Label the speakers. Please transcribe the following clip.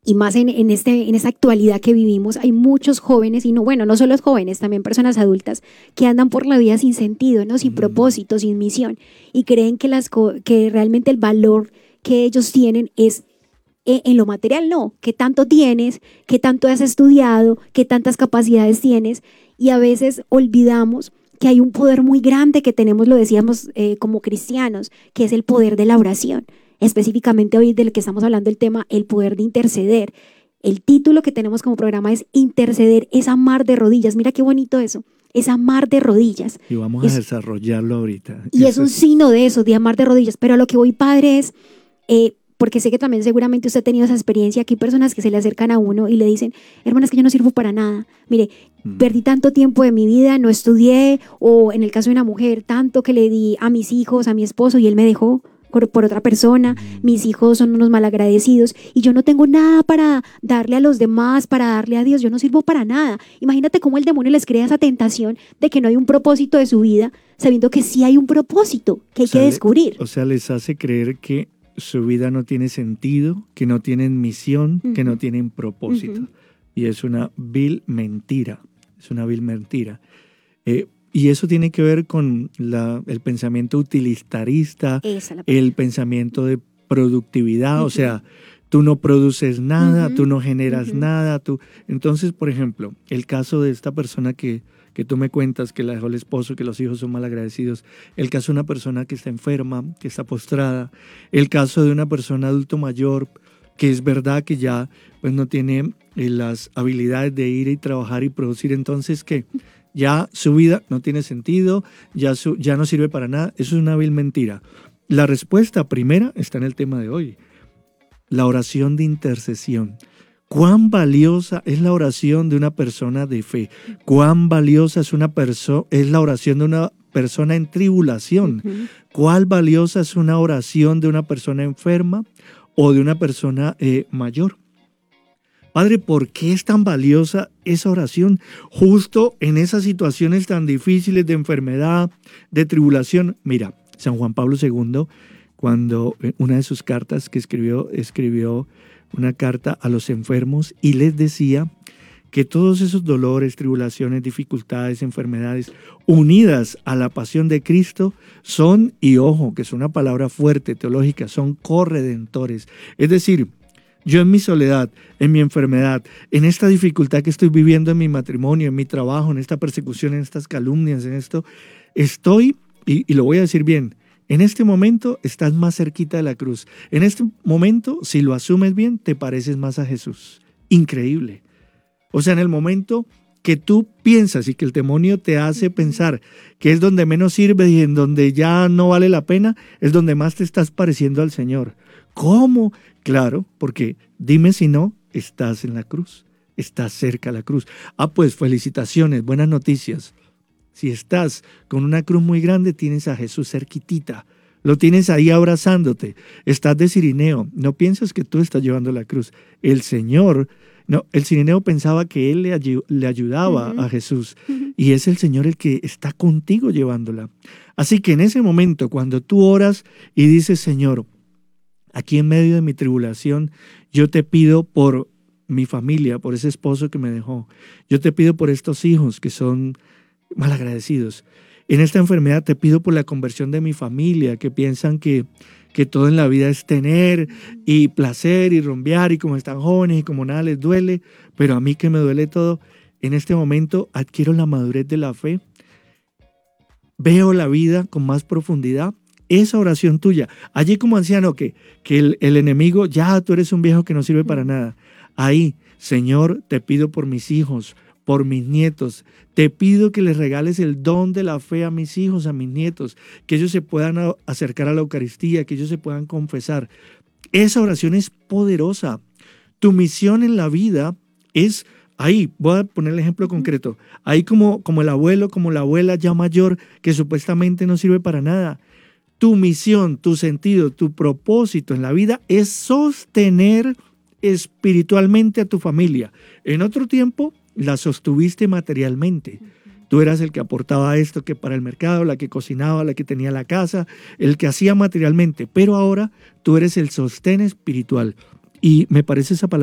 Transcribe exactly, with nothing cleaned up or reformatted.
Speaker 1: y más en, en, este, en esta actualidad que vivimos, hay muchos jóvenes, y no, bueno, no solo los jóvenes, también personas adultas, que andan por la vida sin sentido, ¿no? Sin mm. propósito, sin misión, y creen que, las, que realmente el valor que ellos tienen es eh, en lo material, no, qué tanto tienes, qué tanto has estudiado, qué tantas capacidades tienes, y a veces olvidamos que hay un poder muy grande que tenemos, lo decíamos eh, como cristianos, que es el poder de la oración. Específicamente hoy del que estamos hablando, el tema, el poder de interceder. El título que tenemos como programa es interceder, es amar de rodillas. Mira qué bonito eso, es amar de rodillas.
Speaker 2: Y vamos
Speaker 1: es,
Speaker 2: a desarrollarlo ahorita.
Speaker 1: Y eso es un signo de eso, de amar de rodillas. Pero a lo que voy, padre, es, eh, porque sé que también seguramente usted ha tenido esa experiencia, que hay personas que se le acercan a uno y le dicen, hermana, es que yo no sirvo para nada. Mire, mm. perdí tanto tiempo de mi vida, no estudié, o en el caso de una mujer, tanto que le di a mis hijos, a mi esposo, y él me dejó por, por otra persona, mis hijos son unos malagradecidos y yo no tengo nada para darle a los demás, para darle a Dios, yo no sirvo para nada. Imagínate cómo el demonio les crea esa tentación de que no hay un propósito de su vida, sabiendo que sí hay un propósito que hay o sea, que descubrir.
Speaker 2: O sea, les hace creer que su vida no tiene sentido, que no tienen misión, uh-huh. que no tienen propósito. Uh-huh. Y es una vil mentira, es una vil mentira. Eh, Y eso tiene que ver con la, el pensamiento utilitarista, el pensamiento de productividad, uh-huh. o sea, tú no produces nada, uh-huh. tú no generas uh-huh. nada. Tú... Entonces, por ejemplo, el caso de esta persona que, que tú me cuentas, que la dejó el esposo, que los hijos son malagradecidos, el caso de una persona que está enferma, que está postrada, el caso de una persona adulto mayor, que es verdad que ya pues, no tiene eh, las habilidades de ir y trabajar y producir, entonces, ¿qué? Ya su vida no tiene sentido, ya, su, ya no sirve para nada. Eso es una vil mentira. La respuesta primera está en el tema de hoy. La oración de intercesión. ¿Cuán valiosa es la oración de una persona de fe? ¿Cuán valiosa es, una perso- es la oración de una persona en tribulación? Uh-huh. ¿Cuán valiosa es una oración de una persona enferma o de una persona eh, mayor? Padre, ¿por qué es tan valiosa esa oración justo en esas situaciones tan difíciles de enfermedad, de tribulación? Mira, San Juan Pablo segundo, cuando en una de sus cartas que escribió, escribió una carta a los enfermos y les decía que todos esos dolores, tribulaciones, dificultades, enfermedades, unidas a la pasión de Cristo, son, y ojo, que es una palabra fuerte, teológica, son corredentores. Es decir, yo en mi soledad, en mi enfermedad, en esta dificultad que estoy viviendo en mi matrimonio, en mi trabajo, en esta persecución, en estas calumnias, en esto, estoy, y, y lo voy a decir bien, en este momento estás más cerquita de la cruz. En este momento, si lo asumes bien, te pareces más a Jesús. Increíble. O sea, en el momento que tú piensas y que el demonio te hace pensar que es donde menos sirve y en donde ya no vale la pena, es donde más te estás pareciendo al Señor. ¿Cómo? Claro, porque dime si no, estás en la cruz, estás cerca de la cruz. Ah, pues felicitaciones, buenas noticias. Si estás con una cruz muy grande, tienes a Jesús cerquitita, lo tienes ahí abrazándote, estás de cirineo, no piensas que tú estás llevando la cruz. El Señor, no, el cirineo pensaba que él le, ayu- le ayudaba uh-huh. a Jesús y es el Señor el que está contigo llevándola. Así que en ese momento, cuando tú oras y dices, Señor, aquí en medio de mi tribulación, yo te pido por mi familia, por ese esposo que me dejó. Yo te pido por estos hijos que son malagradecidos. En esta enfermedad te pido por la conversión de mi familia, que piensan que, que todo en la vida es tener y placer y rumbear y como están jóvenes y como nada les duele, pero a mí que me duele todo, en este momento adquiero la madurez de la fe, veo la vida con más profundidad. Esa oración tuya, allí como anciano que, que el, el enemigo, ya tú eres un viejo que no sirve para nada. Ahí, Señor, te pido por mis hijos, por mis nietos, te pido que les regales el don de la fe a mis hijos, a mis nietos, que ellos se puedan acercar a la Eucaristía, que ellos se puedan confesar. Esa oración es poderosa. Tu misión en la vida es, ahí, voy a poner el ejemplo concreto, ahí como, como el abuelo, como la abuela ya mayor, que supuestamente no sirve para nada. Tu misión, tu sentido, tu propósito en la vida es sostener espiritualmente a tu familia. En otro tiempo la sostuviste materialmente. Tú eras el que aportaba esto, que para el mercado, la que cocinaba, la que tenía la casa, el que hacía materialmente. Pero ahora tú eres el sostén espiritual. Y me parece esa palabra